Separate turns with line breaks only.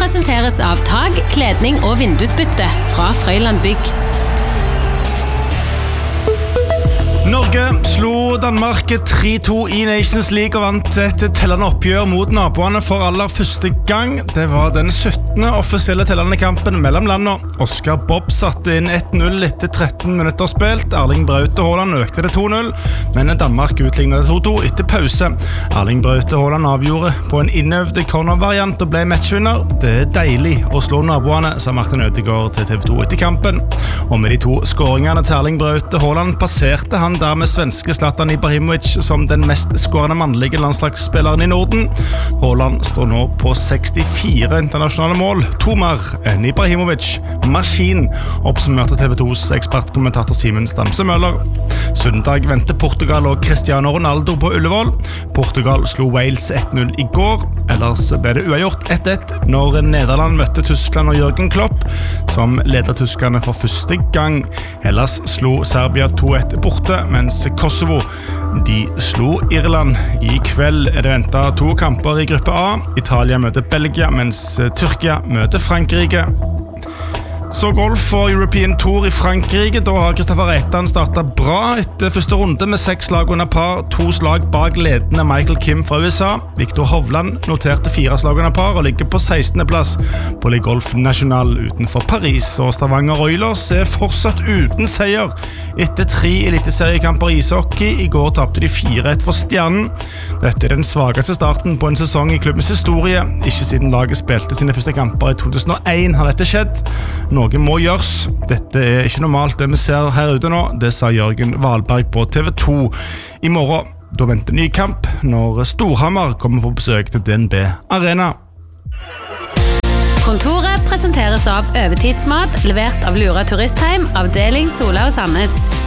presenteres av tag, kledning og vindusbytte fra Frøyland Bygg.
Norge slo Danmark 3-2 I Nations League og vant et tellende oppgjør mot naboene for aller første gang. Det var den 17. offisielle tellende kampen mellom landene. Oscar Bob satte inn 1-0 etter 13 minutter spilt. Erling Braut Haaland økte det 2-0, men Danmark utlignet det 2-2 etter pause. Erling Braut Haaland avgjorde på en innøvd cornervariant og ble matchvinner. Det deilig å slå naboene, sa Martin Ødegaard til TV 2 etter kampen. Og med de 2 skåringene til Erling Braut Haaland passerte han dermed svenske Zlatan Ibrahimovic som den mest skårende mannlige landslagsspilleren I Norden. Haaland står nå på 64 internasjonale mål, 2 mer enn Ibrahimovic. Maskin, oppsummerte TV 2s ekspertkommentator Simen Stamse Møller. Søndag venter Portugal og Cristiano Ronaldo på Ullevål. Portugal slo Wales 1-0 I går, ellers ble det uavgjort 1-1 når Nederland møtte Tyskland og Jürgen Klopp, som leder tyskerne for første gang. Hellas slo Serbia 2-1 borte, mens Kosovo de slo Irland. I kveld det ventet 2 kamper I gruppe A. Italia møter Belgia, mens Tyrkia møter Frankrike. Så golf og European Tour I Frankrike. Da har Kristoffer Reitan startet bra etter første runde med 6 slag under par, 2 slag bak ledende Michael Kim fra USA. Victor Hovland noterte 4 slag under par og ligger på 16. plass på Le Golf National utenfor Paris. Og Stavanger Oilers fortsatt uten seier etter 3 eliteseriekamper I ishockey. I går tapte de 4-1 for Stjernen. Dette den svageste starten på en sesong I klubbens historie. Ikke siden laget spilte sine første kamper I 2001 har dette skjedd. Noe må gjøres. Dette ikke normalt det vi ser her ute nå, det sa Jørgen Wahlberg på TV 2 I morgen. Da venter ny kamp når Storhamar kommer på besøk til DNB Arena.
Kontoret presenteres av Øvertidsmat, levert av Lura Turistheim, avdeling Sola og Sandnes.